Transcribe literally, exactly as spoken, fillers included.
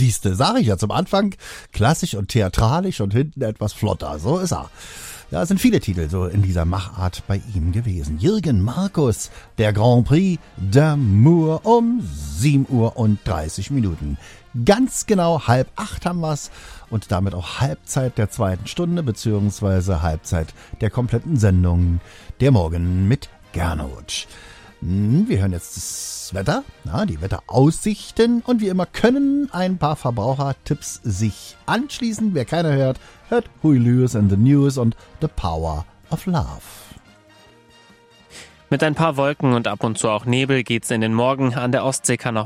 Siehste, sag ich ja zum Anfang, klassisch und theatralisch und hinten etwas flotter. So ist er. Ja, es sind viele Titel so in dieser Machart bei ihm gewesen. Jürgen Markus, der Grand Prix d'Amour um sieben Uhr und dreißig Minuten. Ganz genau halb acht haben wir's und damit auch Halbzeit der zweiten Stunde beziehungsweise Halbzeit der kompletten Sendung Der Morgen mit Gernot. Wir hören jetzt das Wetter, ja, die Wetteraussichten und wie immer können ein paar Verbrauchertipps sich anschließen. Wer keiner hört, hört Huey Lewis and the News und The Power of Love. Mit ein paar Wolken und ab und zu auch Nebel geht's in den Morgen. An der Ostsee kann auch